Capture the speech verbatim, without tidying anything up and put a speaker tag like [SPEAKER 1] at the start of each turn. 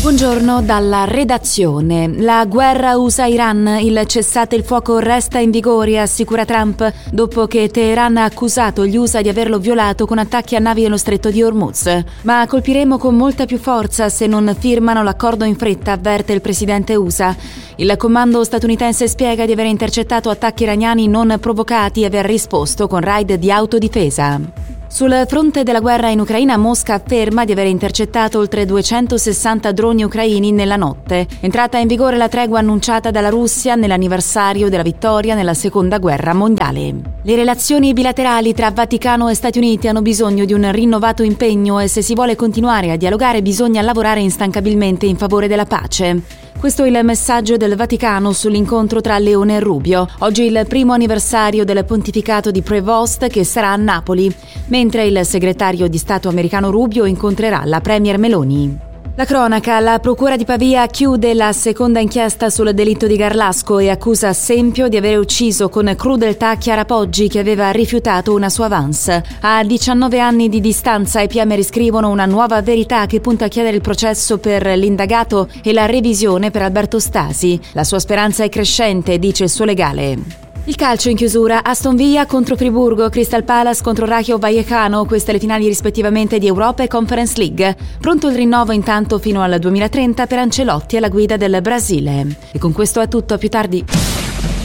[SPEAKER 1] Buongiorno dalla redazione. La guerra U S A-Iran, il cessate il fuoco resta in vigore, assicura Trump, dopo che Teheran ha accusato gli U S A di averlo violato con attacchi a navi nello stretto di Hormuz. Ma colpiremo con molta più forza se non firmano l'accordo in fretta, avverte il presidente U S A. Il comando statunitense spiega di aver intercettato attacchi iraniani non provocati e aver risposto con raid di autodifesa. Sul fronte della guerra in Ucraina, Mosca afferma di aver intercettato oltre duecentosessanta droni ucraini nella notte. Entrata in vigore la tregua annunciata dalla Russia nell'anniversario della vittoria nella Seconda Guerra Mondiale. Le relazioni bilaterali tra Vaticano e Stati Uniti hanno bisogno di un rinnovato impegno e se si vuole continuare a dialogare bisogna lavorare instancabilmente in favore della pace. Questo è il messaggio del Vaticano sull'incontro tra Leone e Rubio. Oggi è il primo anniversario del pontificato di Prevost che sarà a Napoli, mentre il segretario di Stato americano Rubio incontrerà la premier Meloni. La cronaca, la procura di Pavia chiude la seconda inchiesta sul delitto di Garlasco e accusa Sempio di aver ucciso con crudeltà Chiara Poggi che aveva rifiutato una sua avance. A diciannove anni di distanza i P M riscrivono una nuova verità che punta a chiedere il processo per l'indagato e la revisione per Alberto Stasi. La sua speranza è crescente, dice il suo legale. Il calcio in chiusura, Aston Villa contro Friburgo, Crystal Palace contro Rayo Vallecano, queste le finali rispettivamente di Europa e Conference League. Pronto il rinnovo intanto fino al duemilatrenta per Ancelotti alla guida del Brasile. E con questo è tutto, a più tardi.